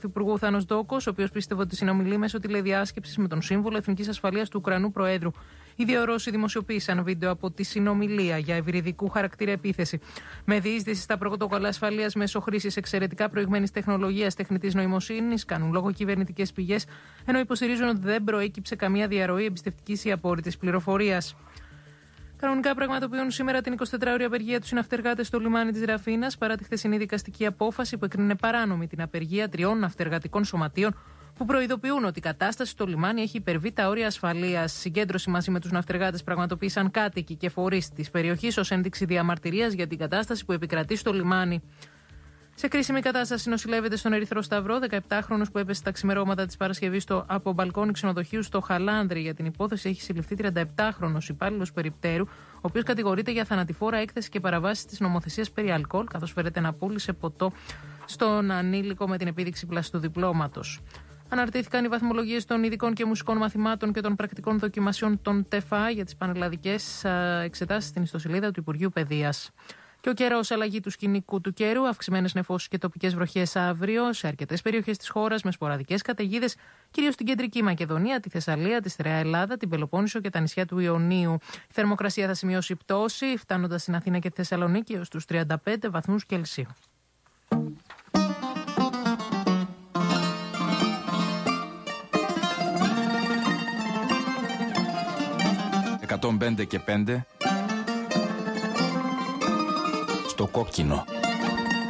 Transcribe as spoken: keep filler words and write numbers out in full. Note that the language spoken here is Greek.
Πρωθυπουργού Θάνος Ντόκος, ο οποίος πίστευε ότι συνομιλεί μέσω τηλεδιάσκεψης με τον σύμβολο Εθνικής Ασφαλείας του Ουκρανού Προέδρου. Οι δύο Ρώσοι δημοσιοποίησαν βίντεο από τη συνομιλία για ευρυδικού χαρακτήρα επίθεση. Με διείσδυση στα πρωτοκόλλα ασφαλείας μέσω χρήσης εξαιρετικά προηγμένης τεχνολογίας τεχνητής νοημοσύνης, κάνουν λόγο κυβερνητικές πηγές, ενώ υποστηρίζουν ότι δεν προέκυψε καμία διαρροή εμπιστευτικής ή απόρριτης πληροφορίας. Κανονικά πραγματοποιούν σήμερα την εικοσιτετράωρη απεργία του ναυτεργάτες στο λιμάνι της Ραφίνας, παρά τη χθεσινή δικαστική απόφαση που έκρινε παράνομη την απεργία τριών ναυτεργατικών σωματείων που προειδοποιούν ότι η κατάσταση στο λιμάνι έχει υπερβεί τα όρια ασφαλείας. Συγκέντρωση μαζί με τους ναυτεργάτες πραγματοποίησαν κάτοικοι και φορείς της περιοχής ως ένδειξη διαμαρτυρίας για την κατάσταση που επικρατεί στο λιμάνι. Σε κρίσιμη κατάσταση νοσηλεύεται στον Ερυθρό Σταυρό δεκαεπτάχρονος που έπεσε τα ξημερώματα της Παρασκευής από μπαλκόνι ξενοδοχείου στο Χαλάνδρι. Για την υπόθεση έχει συλληφθεί τριανταεπτάχρονος υπάλληλος περιπτέρου, ο οποίος κατηγορείται για θανατηφόρα έκθεση και παραβάσεις της νομοθεσίας περί αλκοόλ, καθώς φέρεται να πούλησε ποτό στον ανήλικο με την επίδειξη πλαστού διπλώματος. Αναρτήθηκαν οι βαθμολογίες των ειδικών και μουσικών μαθημάτων και των πρακτικών δοκιμασιών των ΤΕΦΑ για τις πανελλαδικές εξετάσεις στην ιστοσελίδα του Υπουργείου Παιδείας. Και ο καιρός, αλλαγή του σκηνικού του καιρού, αυξημένες νεφώσεις και τοπικές βροχές αύριο σε αρκετές περιοχές της χώρας με σποραδικές καταιγίδες, κυρίως στην κεντρική Μακεδονία, τη Θεσσαλία, τη Στερεά Ελλάδα, την Πελοπόννησο και τα νησιά του Ιωνίου. Η θερμοκρασία θα σημειώσει πτώση, φτάνοντας στην Αθήνα και τη Θεσσαλονίκη έως τους τριάντα πέντε βαθμούς Κελσίου. εκατόν πέντε και πέντε στο κόκκινο.